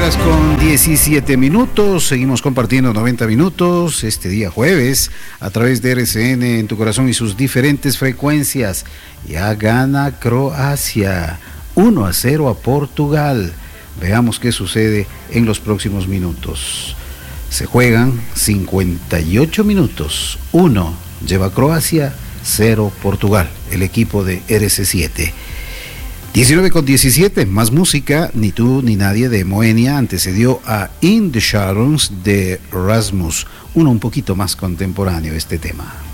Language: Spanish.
19:17. Seguimos compartiendo 90 minutos este día jueves a través de RCN en tu corazón y sus diferentes frecuencias. Ya gana Croacia 1-0 a Portugal. Veamos qué sucede en los próximos minutos. Se juegan 58 minutos. 1 lleva Croacia, 0 Portugal, el equipo de RC7. 19:17, más música. Ni tú ni nadie de Moenia antecedió a In the Shadows de Rasmus, uno un poquito más contemporáneo este tema.